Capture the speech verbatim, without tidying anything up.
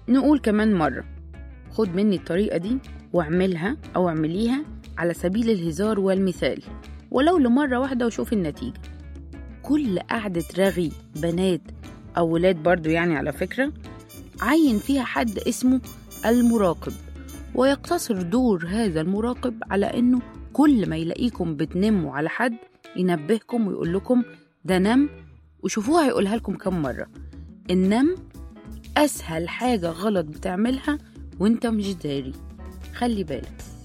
نقول كمان مرة، خد مني الطريقة دي واعملها أو اعمليها على سبيل الهزار والمثال، ولو لمرة واحدة وشوف النتيجة. كل قعدة رغي بنات أو ولاد برضو يعني على فكرة، عين فيها حد اسمه المراقب، ويقتصر دور هذا المراقب على أنه كل ما يلاقيكم بتنموا على حد ينبهكم ويقول لكم ده نم، وشوفوها هيقولها لكم كم مرة. النم أسهل حاجة غلط بتعملها وانت مش داري، خلي بالك.